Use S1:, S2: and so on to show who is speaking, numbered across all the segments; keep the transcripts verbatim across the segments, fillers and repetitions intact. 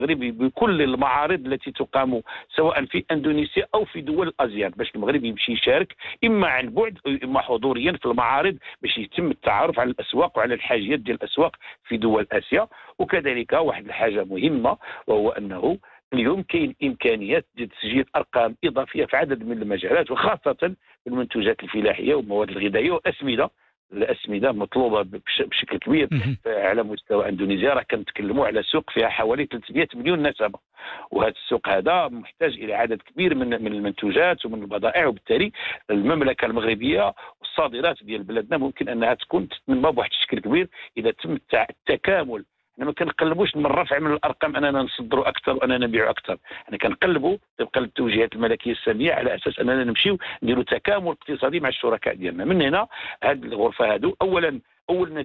S1: المغرب بكل المعارض التي تقام سواء في اندونيسيا او في دول الازيان، باش المغرب يمشي يشارك اما عن بعد اما حضوريا في المعارض باش يتم التعرف على الاسواق وعلى الحاجيات ديال الاسواق في دول اسيا. وكذلك واحد الحاجه مهمه وهو انه اليوم كاين امكانيات ديال تسجيل ارقام اضافيه في عدد من المجالات، وخاصه في المنتوجات الفلاحيه والمواد الغذائيه والاسمده. الاسمده مطلوبه بشكل كبير على مستوى اندونيسيا، راه كنتكلموا على سوق فيها حوالي ثلاثمئة مليون نسمه، وهذا السوق هذا محتاج الى عدد كبير من من المنتوجات ومن البضائع، وبالتالي المملكه المغربيه والصادرات ديال بلادنا ممكن انها تكون تنمى بواحد الشكل كبير اذا تم التكامل. احنا ما كنقلبوش من الرفع من الارقام اننا نصدروا اكثر واننا نبيعوا اكثر، احنا كنقلبوا طبقا للتوجيهات الملكيه الساميه على اساس اننا نمشيو نديروا تكامل اقتصادي مع الشركاء ديالنا. من هنا هذه الغرفه هذو اولا اول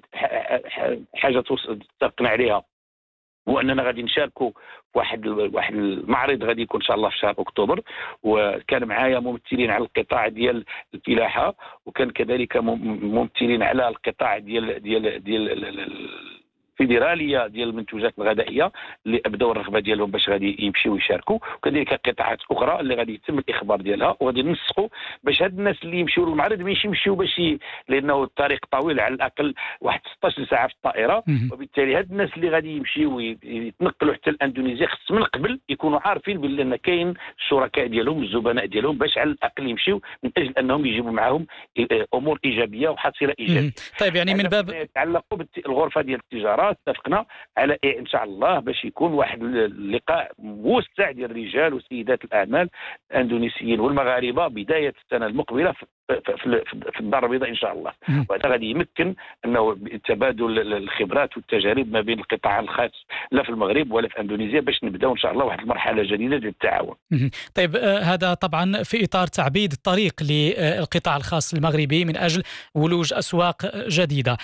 S1: حاجه اتفقنا عليها هو اننا غادي نشاركوا في واحد واحد المعرض غادي يكون ان شاء الله في شهر اكتوبر، وكان معايا ممثلين على القطاع ديال الفلاحه، وكان كذلك ممثلين على القطاع ديال ديال ديال فيدراليه ديال المنتوجات الغذائيه اللي ابداو الرغبه ديالهم باش غادي يمشيو يشاركوا، وكذلك قطاعات اخرى اللي غادي يتم الاخبار ديالها وغادي ننسقوا باش هاد الناس اللي يمشيو للمعرض ماشي يمشيو باش ي... لانه الطريق طويل على الاقل واحد ستة عشر ساعه في الطائره، وبالتالي هاد الناس اللي غادي يمشيو يتنقلوا حتى لاندونيسيا خص من قبل يكونوا عارفين بلي ان كاين الشركاء ديالهم الزبناء ديالهم باش على الاقل يمشيو من اجل انهم يجيبوا معاهم امور ايجابيه وحصيله ايجابيه.
S2: طيب يعني من باب
S1: يتعلقوا بالغرفه ديال التجاره اتفقنا على إيه ان شاء الله باش يكون واحد اللقاء موسع ديال الرجال وسيدات الاعمال الاندونيسيين والمغاربه بدايه السنه المقبله في في الدار البيضاء ان شاء الله. وهذا غادي يمكن انه تبادل الخبرات والتجارب ما بين القطاع الخاص لا في المغرب ولا في اندونيسيا باش نبداو ان شاء الله واحد المرحله جديده ديال التعاون.
S2: طيب هذا طبعا في اطار تعبيد الطريق للقطاع الخاص المغربي من اجل ولوج اسواق جديده.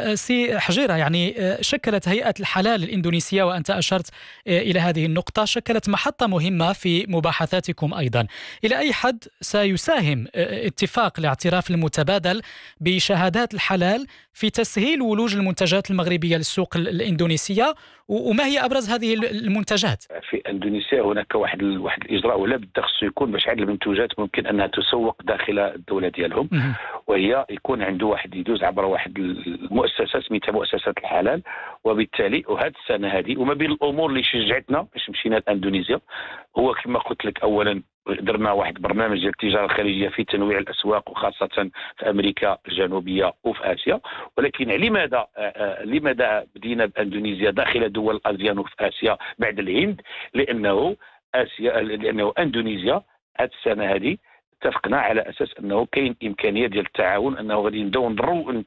S2: سي حجيره، يعني شكلت هيئه الحلال الاندونيسيه وانت اشرت الى هذه النقطه شكلت محطه مهمه في مباحثاتكم ايضا. الى اي حد سيساهم اتفاق الاعتراف المتبادل بشهادات الحلال في تسهيل ولوج المنتجات المغربية للسوق الإندونيسية، وما هي أبرز هذه المنتجات؟
S1: في إندونيسيا هناك واحد واحد الإجراء ولا بد خصو يكون باش عدد المنتوجات ممكن أنها تسوق داخل الدولة ديالهم، وهي يكون عنده واحد يدوز عبر واحد المؤسسة سميتها مؤسسة الحلال. وبالتالي وهذه السنة هذه وما بين الأمور اللي شجعتنا باش مشينا لإندونيسيا هو كما قلت لك أولا درنا واحد برنامج ديال التجاره الخارجيه في تنويع الاسواق وخاصه في امريكا الجنوبيه وفي اسيا. ولكن لماذا لماذا بدينا باندونيسيا داخل دول الازيان وفي اسيا بعد الهند؟ لانه اسيا لانه اندونيسيا هذه السنه هذه اتفقنا على اساس انه كاين امكانيه ديال التعاون انه غادي نبداو نضروا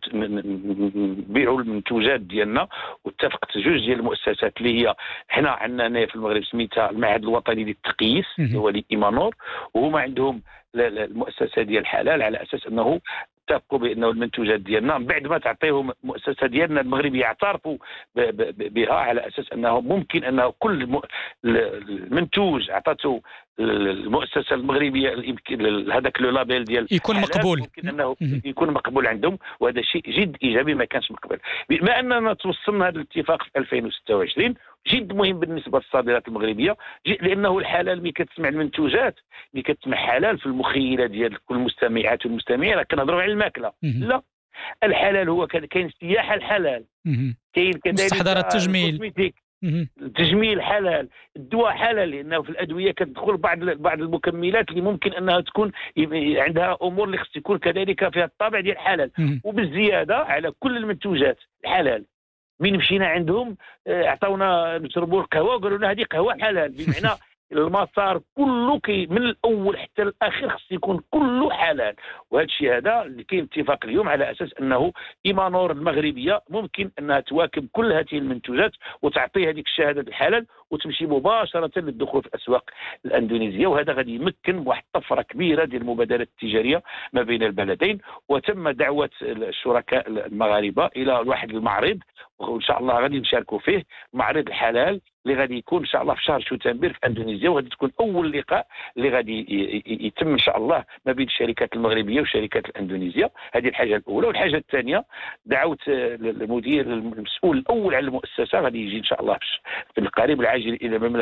S1: نبيعوا المنتوجات ديالنا. واتفقت جوج ديال المؤسسات اللي هي حنا عندنا في المغرب سميتها المعهد الوطني للتقييس هو ايمانور، وهما عندهم المؤسسه ديال الحلال على اساس انه اتفقوا بانه المنتوجات ديالنا من بعد ما تعطيهم المؤسسه ديالنا المغربيه يعترفوا بها على اساس انه ممكن انه كل المنتوج عطاته المؤسسه المغربيه هذاك لو لابيل ديال
S2: يكون مقبول،
S1: ممكن انه يكون مقبول عندهم، وهذا شيء جد ايجابي ما كانش مقبول. بما اننا توصلنا هذا الاتفاق في ألفين وستة وعشرين جد مهم بالنسبه للصادرات المغربيه، لانه الحلال ملي كتسمع المنتوجات ملي كتسمع حلال في المخيله ديال كل المستمعات والمستمعين راه كنهضروا على الماكله. لا، الحلال هو كاين السياحه الحلال، كاين كذلك
S2: مستحضرات التجميل،
S1: التجميل حلال، الدواء حلال لانه في الادويه كتدخل بعض بعض المكملات اللي ممكن انها تكون عندها امور اللي خص تكون كذلك فيها الطابع ديال الحلال. وبالزياده على كل المنتوجات الحلال من مشينا عندهم عطاونا نشربوا القهوه وقالوا لنا هذه قهوه حلال، بمعنى المسار كله كي من الاول حتى الاخير خص يكون كله حلال. وهذا الشيء هذا اللي كاين اتفاق اليوم على اساس انه ايمانور المغربيه ممكن انها تواكب كل هذه المنتوجات وتعطي هذيك الشهاده الحلال وتمشي مباشره للدخول في الاسواق الاندونيسيه. وهذا غادي يمكن واحد طفره كبيره ديال المبادرات التجاريه ما بين البلدين. وتم دعوه الشركاء المغاربه الى واحد المعرض وان شاء الله غادي نشاركوا فيه، معرض الحلال اللي غادي يكون ان شاء الله في شهر شتنبر في اندونيسيا، وغادي تكون اول لقاء اللي غادي يتم ان شاء الله ما بين الشركات المغربيه والشركات الاندونيسيه. هذه الحاجه الاولى. والحاجه الثانيه دعوت المدير المسؤول الاول على المؤسسه غادي يجي ان شاء الله في القريب العاجل المهاجر الى المملكه